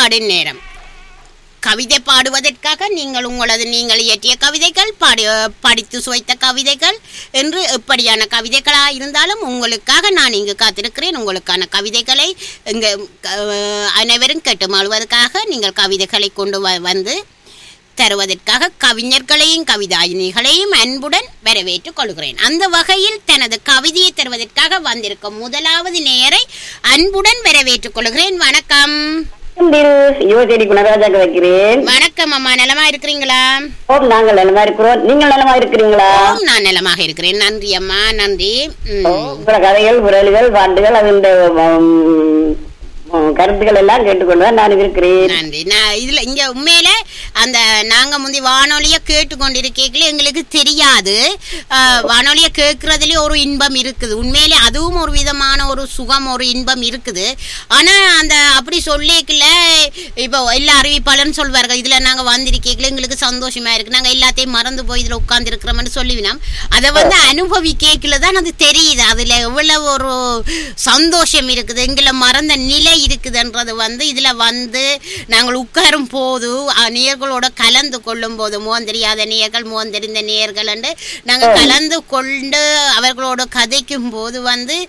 பாடும் நேரம். கவிதை பாடுவதற்காக நீங்கள் இயற்றிய கவிதைகள், படித்து சுவைத்த கவிதைகள் என்று எப்படியான கவிதைகளாக இருந்தாலும் உங்களுக்காக நான் இங்கு காத்திருக்கிறேன். உங்களுக்கான கவிதைகளை இங்கு அனைவரும் கேட்டு மாளுவதற்காக நீங்கள் கவிதைகளை கொண்டு வந்து தருவதற்காக கவிஞர்களையும் கவிதாயினிகளையும் அன்புடன் வரவேற்றுக் கொள்கிறேன். அந்த வகையில் தனது கவிதையை தருவதற்காக வந்திருக்கும் முதலாவது நேயரை அன்புடன் வரவேற்றுக் கொள்கிறேன். வணக்கம். வணக்கம் அம்மா, நலமா இருக்கிறீங்களா? நாங்கள் நலமா இருக்கிறோம். நீங்கள் நலமா இருக்கிறீங்களா? நான் நலமாக இருக்கிறேன். நன்றி அம்மா, நன்றி. கதைகள், குரல்கள், பாட்டுகள், அது கருத்துக்கள் எல்லாம் கேட்டுக்கொண்டுதான் நான் இருக்கிறேன். நன்றி. நான் இதுல இங்க உண்மையில அந்த நாங்க முந்தி வானொலிய கேட்டுக்கொண்டிருக்கீங்களே எங்களுக்கு தெரியாது. வானொலிய கேட்கறதுலயே ஒரு இன்பம் இருக்குது. உண்மையிலே அதுவும் ஒரு விதமான ஒரு சுகம், ஒரு இன்பம் இருக்குது. ஆனா அந்த அப்படி சொல்லிக்கல இப்போ எல்லா அறிவிப்பாளர்னு சொல்வார்கள், இதுல நாங்க வந்திருக்கீங்களே எங்களுக்கு சந்தோஷமா இருக்கு, நாங்க எல்லாத்தையும் மறந்து போய் இதுல உட்கார்ந்து இருக்கிறோம்னு சொல்லிவினோம். அதை அனுபவிக்கல தான் அது தெரியுது. அதுல எவ்வளவு ஒரு சந்தோஷம் இருக்குது, எங்களை மறந்த நிலை இருக்குதுன்றது இதுல நாங்கள் உட்காரும் போது நேயர்களோட கலந்து கொள்ளும் போது முகம் தெரியாத நேயர்கள், முகம் தெரிந்த நேயர்கள் என்று நாங்கள் கலந்து கொண்டு அவர்களோட கதைக்கும் போது